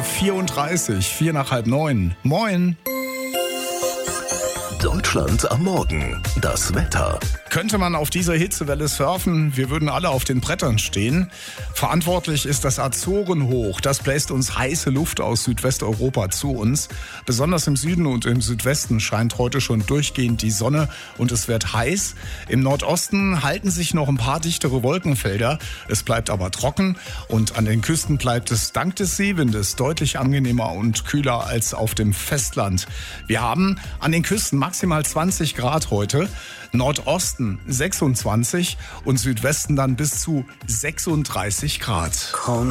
34, 4 nach halb 9. Moin. Deutschland am Morgen. Das Wetter. Könnte man auf dieser Hitzewelle surfen? Wir würden alle auf den Brettern stehen. Verantwortlich ist das Azorenhoch. Das bläst uns heiße Luft aus Südwesteuropa zu uns. Besonders im Süden und im Südwesten scheint heute schon durchgehend die Sonne und es wird heiß. Im Nordosten halten sich noch ein paar dichtere Wolkenfelder. Es bleibt aber trocken und an den Küsten bleibt es dank des Seewindes deutlich angenehmer und kühler als auf dem Festland. Wir haben an den Küsten maximal 20 Grad heute. Nordosten 26 und Südwesten dann bis zu 36 Grad.